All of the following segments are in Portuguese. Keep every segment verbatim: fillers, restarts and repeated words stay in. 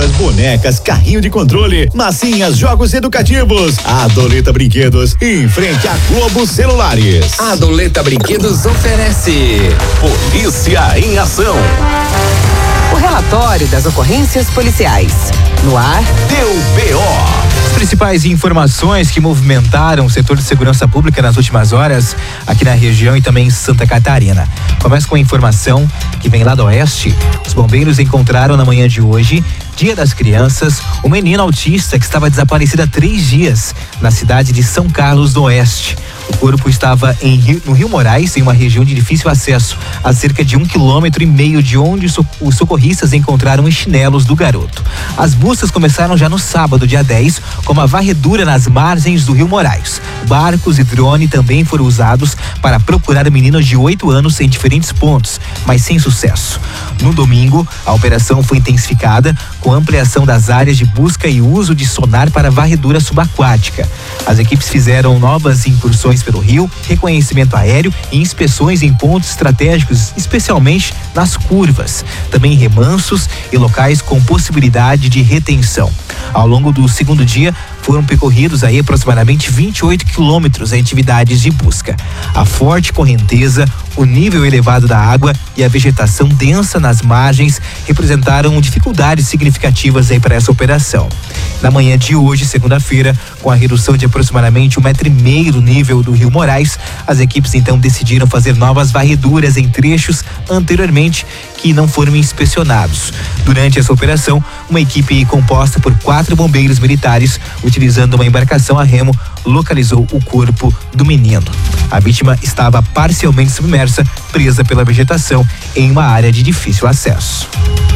figuras, bonecas, carrinho de controle, massinhas, jogos educativos. Adoleta Brinquedos, em frente a Globo Celulares. Adoleta Brinquedos oferece Polícia em Ação. O relatório das ocorrências policiais. No ar, Deu B O. As principais informações que movimentaram o setor de segurança pública nas últimas horas, aqui na região e também em Santa Catarina. Começa com a informação que vem lá do oeste. Os bombeiros encontraram na manhã de hoje, Dia das Crianças, um menino autista que estava desaparecido há três dias na cidade de São Carlos do Oeste. O corpo estava em Rio, no Rio Moraes, em uma região de difícil acesso, a cerca de um quilômetro e meio de onde os socorristas encontraram os chinelos do garoto. As buscas começaram já no sábado, dia dez, com uma varredura nas margens do Rio Moraes. Barcos e drone também foram usados para procurar o menino de oito anos em diferentes pontos, mas sem sucesso. No domingo, a operação foi intensificada com ampliação das áreas de busca e uso de sonar para varredura subaquática. As equipes fizeram novas incursões pelo rio, reconhecimento aéreo e inspeções em pontos estratégicos, especialmente nas curvas, também remansos e locais com possibilidade de retenção. Ao longo do segundo dia, foram percorridos aí aproximadamente vinte e oito quilômetros em atividades de busca. A forte correnteza, o nível elevado da água e a vegetação densa nas margens representaram dificuldades significativas aí para essa operação. Na manhã de hoje, segunda-feira, com a redução de aproximadamente um metro e meio do nível do Rio Moraes, as equipes então decidiram fazer novas varreduras em trechos anteriormente que não foram inspecionados. Durante essa operação, uma equipe composta por quatro bombeiros militares, utilizando uma embarcação a remo, localizou o corpo do menino. A vítima estava parcialmente submersa, presa pela vegetação em uma área de difícil acesso.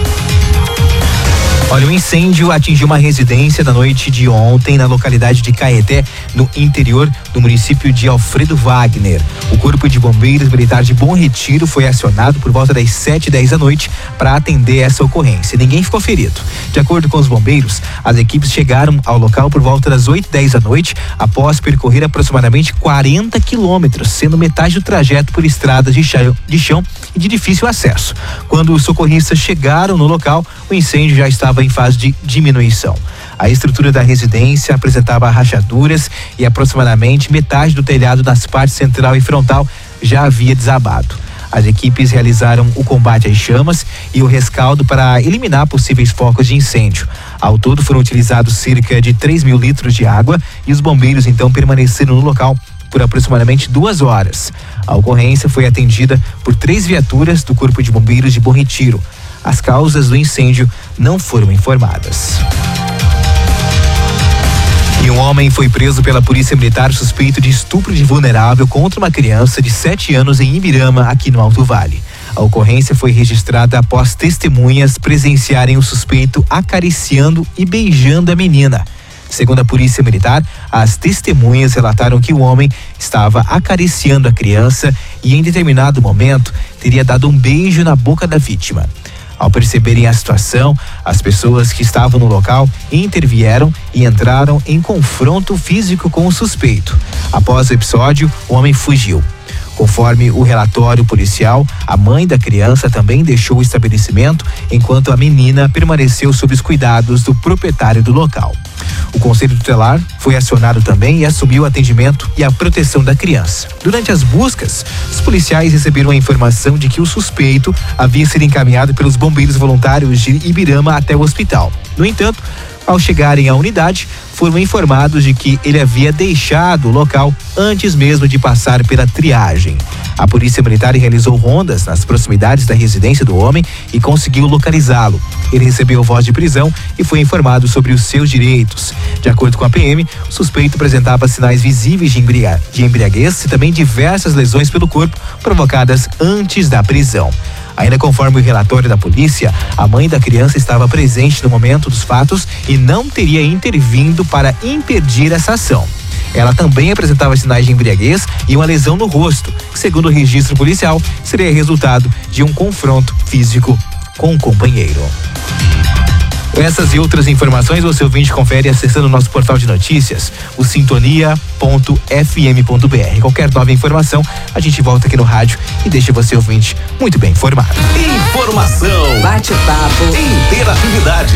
Olha, um incêndio atingiu uma residência na noite de ontem na localidade de Caeté, no interior do município de Alfredo Wagner. O Corpo de Bombeiros Militar de Bom Retiro foi acionado por volta das sete e dez da noite para atender essa ocorrência. Ninguém ficou ferido. De acordo com os bombeiros, as equipes chegaram ao local por volta das oito e dez da noite, após percorrer aproximadamente quarenta quilômetros, sendo metade do trajeto por estradas de chão, de chão e de difícil acesso. Quando os socorristas chegaram no local, o incêndio já estava em fase de diminuição. A estrutura da residência apresentava rachaduras e aproximadamente metade do telhado nas partes central e frontal já havia desabado. As equipes realizaram o combate às chamas e o rescaldo para eliminar possíveis focos de incêndio. Ao todo foram utilizados cerca de três mil litros de água e os bombeiros então permaneceram no local por aproximadamente duas horas. A ocorrência foi atendida por três viaturas do Corpo de Bombeiros de Bom Retiro. As causas do incêndio não foram informadas. E um homem foi preso pela Polícia Militar suspeito de estupro de vulnerável contra uma criança de sete anos em Ibirama, aqui no Alto Vale. A ocorrência foi registrada após testemunhas presenciarem o suspeito acariciando e beijando a menina. Segundo a Polícia Militar, as testemunhas relataram que o homem estava acariciando a criança e em determinado momento teria dado um beijo na boca da vítima. Ao perceberem a situação, as pessoas que estavam no local intervieram e entraram em confronto físico com o suspeito. Após o episódio, o homem fugiu. Conforme o relatório policial, a mãe da criança também deixou o estabelecimento, enquanto a menina permaneceu sob os cuidados do proprietário do local. O Conselho Tutelar foi acionado também e assumiu o atendimento e a proteção da criança. Durante as buscas, os policiais receberam a informação de que o suspeito havia sido encaminhado pelos bombeiros voluntários de Ibirama até o hospital. No entanto, ao chegarem à unidade, foram informados de que ele havia deixado o local antes mesmo de passar pela triagem. A Polícia Militar realizou rondas nas proximidades da residência do homem e conseguiu localizá-lo. Ele recebeu voz de prisão e foi informado sobre os seus direitos. De acordo com a P M, o suspeito apresentava sinais visíveis de, embriaguez, de embriaguez e também diversas lesões pelo corpo provocadas antes da prisão. Ainda conforme o relatório da polícia, a mãe da criança estava presente no momento dos fatos e não teria intervindo para impedir essa ação. Ela também apresentava sinais de embriaguez e uma lesão no rosto, que, segundo o registro policial, seria resultado de um confronto físico com um companheiro. Essas e outras informações você ouvinte confere acessando o nosso portal de notícias, o sintonia ponto f m ponto b r. Qualquer nova informação, a gente volta aqui no rádio e deixa você ouvinte muito bem informado. Informação, bate-papo, interatividade.